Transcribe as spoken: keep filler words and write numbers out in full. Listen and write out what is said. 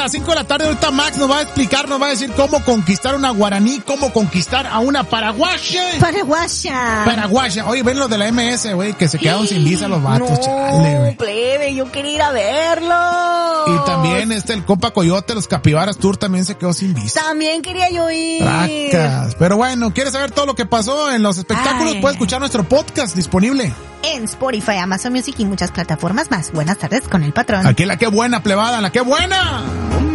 las cinco de la tarde, ahorita Max nos va a explicar, nos va a decir cómo conquistar una guaraní, cómo conquistar a una paraguaya. Paraguaya. Paraguaya. Oye, ven los de la M S, güey, que se quedaron sin visa los vatos, no, chale, güey. plebe, yo quería ir a verlo. Y también este, el compa Coyote, los Capibaras Tour también se quedó sin visa. También quería yo ir. Tracas. Pero bueno, ¿quieres saber todo lo que pasó en los espectáculos? Ay. Puedes escuchar nuestro podcast disponible en Spotify, Amazon Music y muchas plataformas más. Buenas tardes con el patrón. Aquí la que buena, plebada, la que buena.